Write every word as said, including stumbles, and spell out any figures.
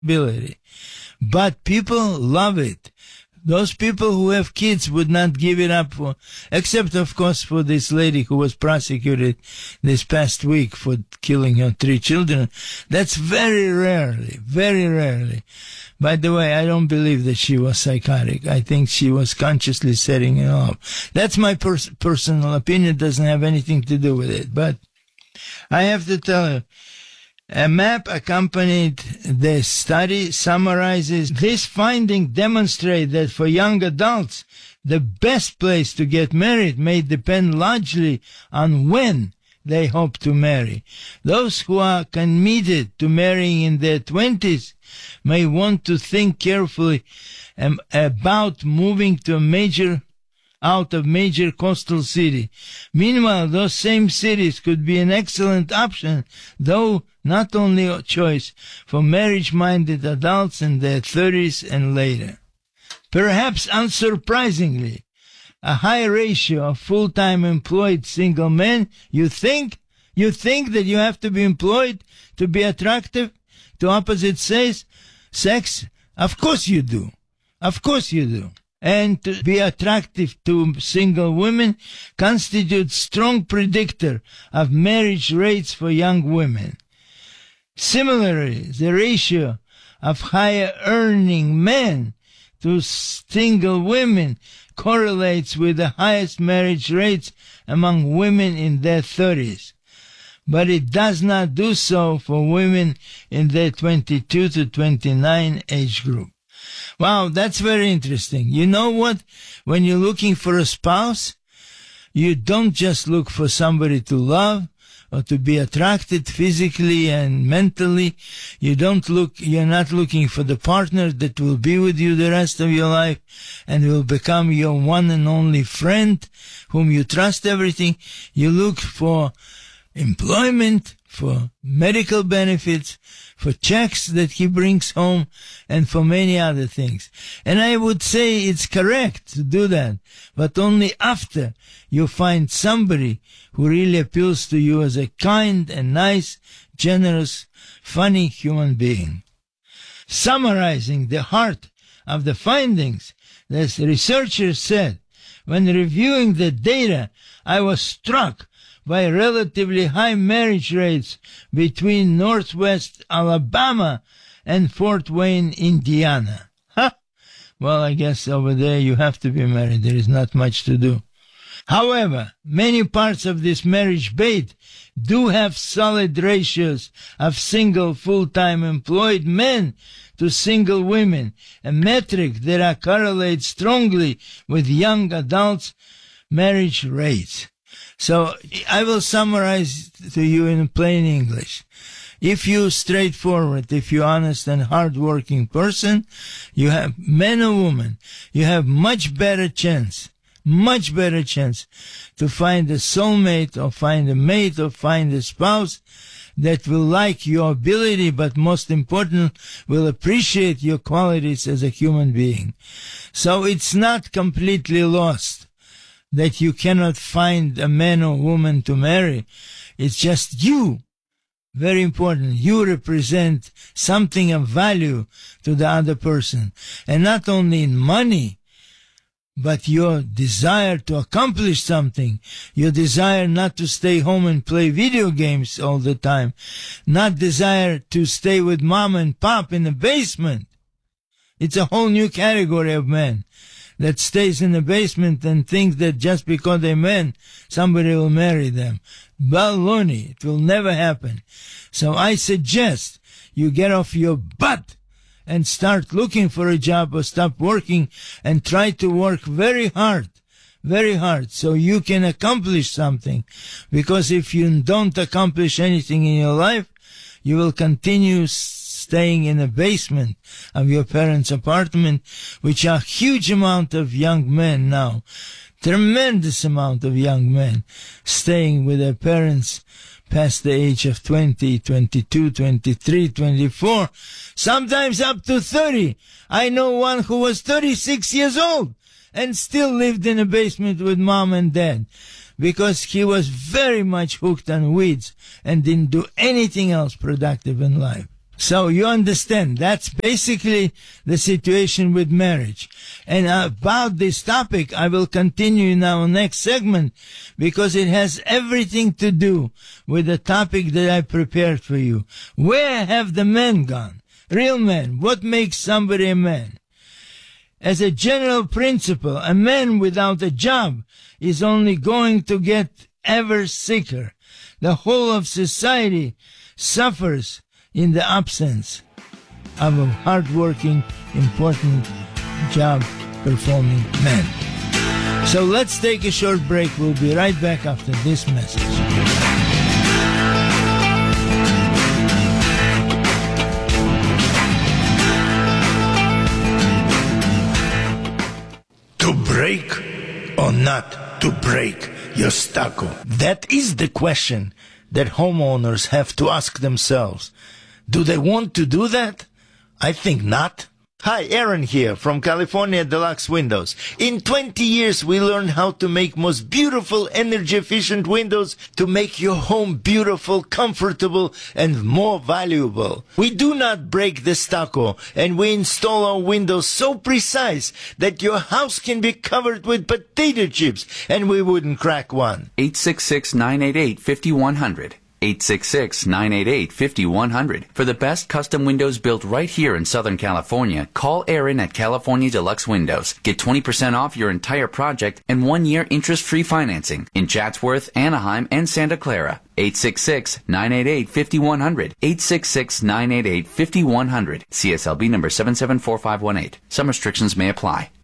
ability. But people love it. Those people who have kids would not give it up for, except of course for this lady who was prosecuted this past week for killing her three children. That's very rarely, very rarely. By the way, I don't believe that she was psychotic. I think she was consciously setting it off. That's my pers- personal opinion. It doesn't have anything to do with it. But I have to tell you, a map accompanied the study summarizes this finding demonstrate that for young adults, the best place to get married may depend largely on when they hope to marry. Those who are committed to marrying in their twenties may want to think carefully um, about moving to a major out of major coastal city. Meanwhile, those same cities could be an excellent option, though not only a choice, for marriage-minded adults in their thirties and later. Perhaps unsurprisingly, a high ratio of full-time employed single men, you think? You think that you have to be employed to be attractive to opposite sex? Sex? Of course you do. Of course you do. And to be attractive to single women constitutes strong predictor of marriage rates for young women. Similarly, the ratio of higher earning men to single women correlates with the highest marriage rates among women in their thirties. But it does not do so for women in their twenty-two to twenty-nine age group. Wow, that's very interesting. You know what? When you're looking for a spouse, you don't just look for somebody to love or to be attracted physically and mentally. You don't look, you're not looking for the partner that will be with you the rest of your life and will become your one and only friend whom you trust everything. You look for employment, for medical benefits, for checks that he brings home, and for many other things. And I would say it's correct to do that, but only after you find somebody who really appeals to you as a kind and nice, generous, funny human being. Summarizing the heart of the findings, the researchers said, when reviewing the data, I was struck by relatively high marriage rates between Northwest Alabama and Fort Wayne, Indiana. Huh? Well, I guess over there you have to be married. There is not much to do. However, many parts of this marriage bait do have solid ratios of single full-time employed men to single women, a metric that correlates strongly with young adults' marriage rates. So I will summarize to you in plain English. If you're straightforward, if you're honest and hardworking person, you have, man or woman, you have much better chance, much better chance to find a soulmate or find a mate or find a spouse that will like your ability, but most important, will appreciate your qualities as a human being. So it's not completely lost that you cannot find a man or woman to marry. It's just you. Very important. You represent something of value to the other person. And not only in money, but your desire to accomplish something, your desire not to stay home and play video games all the time, not desire to stay with mom and pop in the basement. It's a whole new category of men that stays in the basement and thinks that just because they're men, somebody will marry them. Baloney. It will never happen. So I suggest you get off your butt and start looking for a job or stop working and try to work very hard, very hard, so you can accomplish something. Because if you don't accomplish anything in your life, you will continue staying in the basement of your parents' apartment, which are huge amount of young men now, tremendous amount of young men staying with their parents past the age of twenty, twenty-two, twenty-three, twenty-four, sometimes up to thirty. I know one who was thirty-six years old and still lived in a basement with mom and dad because he was very much hooked on weeds and didn't do anything else productive in life. So you understand, that's basically the situation with marriage. And about this topic, I will continue in our next segment because it has everything to do with the topic that I prepared for you. Where have the men gone? Real men. What makes somebody a man? As a general principle, a man without a job is only going to get ever sicker. The whole of society suffers in the absence of a hardworking, important, job-performing man. So let's take a short break. We'll be right back after this message. To break or not to break your stucco? That is the question that homeowners have to ask themselves. Do they want to do that? I think not. Hi, Aaron here from California Deluxe Windows. In twenty years, we learned how to make most beautiful, energy-efficient windows to make your home beautiful, comfortable, and more valuable. We do not break the stucco, and we install our windows so precise that your house can be covered with potato chips, and we wouldn't crack one. eight six six, nine eight eight, five one zero zero. eight six six, nine eight eight, five one zero zero. For the best custom windows built right here in Southern California, call Aaron at California Deluxe Windows. Get twenty percent off your entire project and one year interest-free financing in Chatsworth, Anaheim, and Santa Clara. eight six six, nine eight eight, five one zero zero. eight six six, nine eight eight, five one zero zero. C S L B number seven seven four five one eight. Some restrictions may apply.